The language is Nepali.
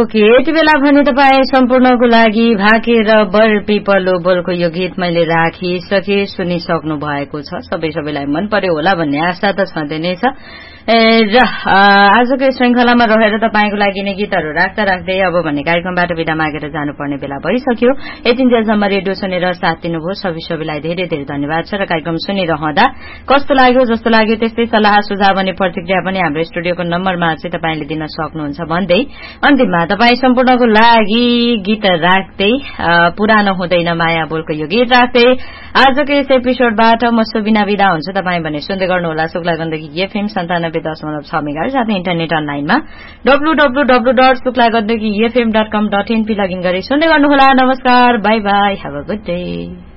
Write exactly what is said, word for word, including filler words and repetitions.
ओके यति बेला भने तपाईँ सम्पूर्णको लागि भाके र बर पिपलो बोलको यो गीत मैले राखिसके सुनिसक्नु भएको छ। सबै सबैलाई मन पर्यो होला भन्ने आशा त छँदै नै छ। र आजको श्रृंखलामा रहेर तपाईको लागि नै गीतहरू राख्दा राख्दै अब भन्ने कार्यक्रमबाट विदा मागेर जानुपर्ने बेला भइसक्यो। यतिन्जेलसम्म रेडियो सुनेर साथ दिनुभयो सबै सबैलाई धेरै धेरै धन्यवाद छ। र कार्यक्रम सुनिरहँदा कस्तो लाग्यो जस्तो लाग्यो त्यस्तै सल्लाह सुझाव अनि प्रतिक्रिया पनि हाम्रो स्टुडियोको नम्बरमा चाहिँ तपाईले दिन सक्नुहुन्छ भन्दै अन्तिममा तपाईँ सम्पूर्णको लागि गीत राख्दै पुरानो हुँदैन माया बोलको यो गीत राख्दै आजको यस एपिसोडबाट म सुबिना विदा हुन्छु। तपाईँ भने सुन्दै गर्नुहोला शुक्ला गण्डकी एफएम सन्तानब्बे दशमलव छ मेगाहर्ज साथै इन्टरनेट अनलाइनमा W W W dot Shukla Gandaki FM dot कम डट एनपी लगइन गरी सुन्दै गर्नुहोला। नमस्कार, by by, have a good day.